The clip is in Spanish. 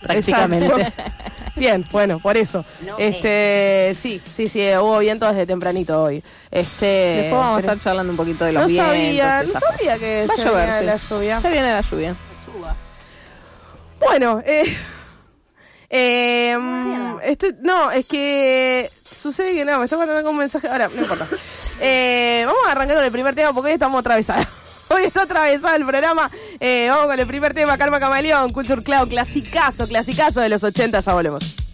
prácticamente. Exacto. Bien, bueno, por eso. No, Sí, hubo viento desde tempranito hoy. Después vamos a estar charlando un poquito de los vientos. No sabía que va a se llover, venía sí. la lluvia. Se viene la lluvia. Bueno, no, es que sucede que no, me está mandando un mensaje. Ahora, no importa. Vamos a arrancar con el primer tema porque hoy estamos atravesados. Hoy está atravesado el programa. Vamos con el primer tema, Karma Camaleón, Culture Cloud, clasicazo de los 80, ya volvemos.